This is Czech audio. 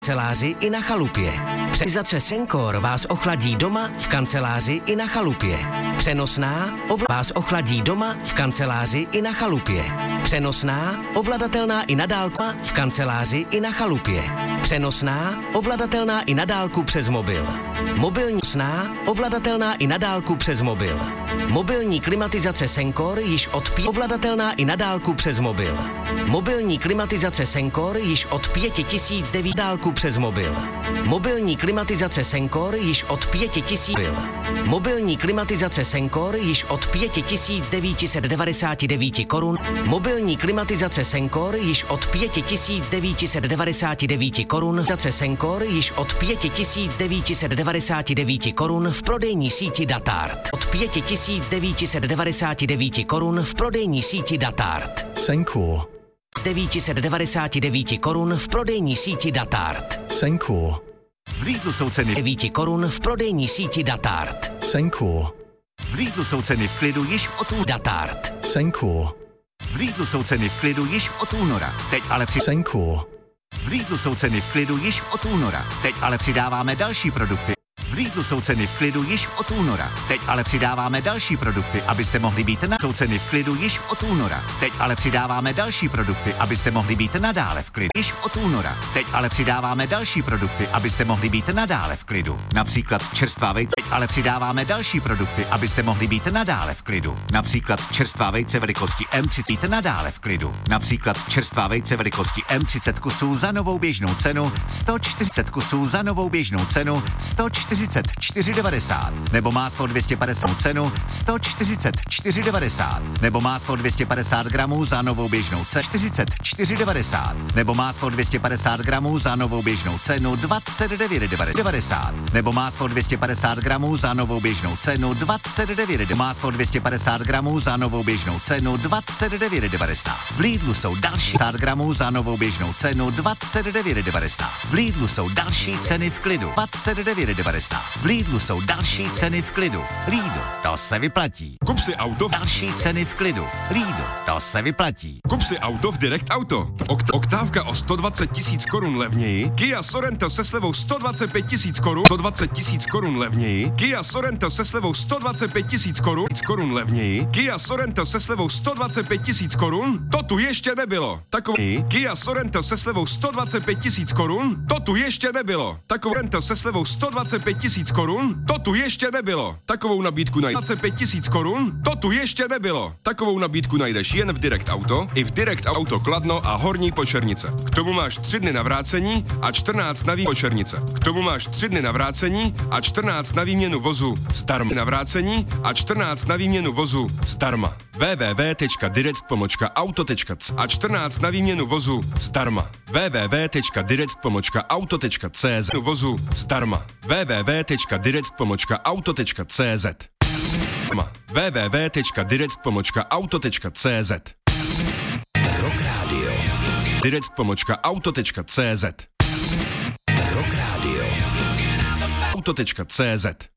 kanceláři i na chalupě. Přenizace Senkor vás ochladí doma, v kanceláři i na chalupě. Přenosná vás ochladí doma, v kanceláři i na chalupě. Přenosná, ovladatelná i na dálku v kanceláři i na chalupě. Přenosná, ovladatelná i na dálku přes mobil. Mobilní sná, ovladatelná i na dálku přes mobil. Mobilní klimatizace Senkor již od ovladatelná i na dálku přes mobil. Mobilní klimatizace Senkor již od 5009 dálku přes mobil. Mobilní klimatizace Senkor již od 5000 Mobilní klimatizace Senkor již od 5999 korun. Mobilní klimatizace Senkor již od 5999 korun. Senkor již od 5999 korun v prodejní síti Datart. Od 5999 korun v prodejní síti Datart. Senkor. Z 999 korun v prodejní síti Datart. Senkor. V Lidlu jsou ceny 9 korun v prodejní síti Datart. Senkor. V Lidlu jsou ceny v klidu již od února. Datart. Senkor. V Lidlu jsou ceny v klidu již od února. Teď ale Senkor. V Lidlu jsou ceny v klidu již od února. Teď ale přidáváme další produkty. V Lidlu jsou ceny v klidu již od února. Teď ale přidáváme další produkty, abyste mohli být jsou ceny v klidu již od února. Teď ale přidáváme další produkty, abyste mohli být nadále v klidu již od února. Teď ale přidáváme další produkty, abyste mohli být nadále v klidu. Například čerstvá vejce. Teď ale přidáváme další produkty, abyste mohli být nadále v klidu. Například čerstvá vejce velikosti M30 nadále v klidu. Například čerstvá vejce velikosti M30 kusů za novou běžnou cenu 140 kusů za novou běžnou cenu 144,90 nebo máslo 250 cenu 144,90 nebo máslo 250 gramů za novou běžnou cenu 44,90 nebo máslo 250 gramů za novou běžnou cenu 29,90 nebo máslo 250 gramů za novou běžnou cenu 29, máslo 250 gramů za novou běžnou cenu 29,90. V Lidlu jsou další 50 gramů za novou běžnou cenu 29,90. V Lidlu jsou další ceny v klidu 29,90. V Lidlu jsou další ceny v klidu. Lidl, to se vyplatí. Kup si auto. Další ceny v klidu. Lidl, to se vyplatí. Kup si auto v Direct Auto. Oktávka o 120 000 korun levněji. Kia Sorento se slevou 125 000 korun. 120 000 korun levněji. Kia Sorento se slevou 125 000 korun levněji. Kia Sorento se slevou 125 000 korun. To tu ještě nebylo. Takový Kia Sorento se slevou 125 000 korun. To tu ještě nebylo. Takový Sorento se slevou 125 000 korun. To tu ještě nebylo. Takovou nabídku najdeš 25 000 korun. To tu ještě nebylo. Takovou nabídku najdeš jen v Direct Auto, i v Direct Auto Kladno a Horní Počernice. K tomu máš 3 dny na vrácení a 14 na Počernice. K tomu máš 3 dny na vrácení a 14 na výměnu vozu zdarma. Na vrácení a 14 na výměnu vozu zdarma. www.direct.auto.cz a 14 na výměnu vozu zdarma. www.direct.auto.cz vozu zdarma. www.direct.auto.cz www.direct.auto.cz Rock Radio. direct.auto.cz Rock Radio. auto.cz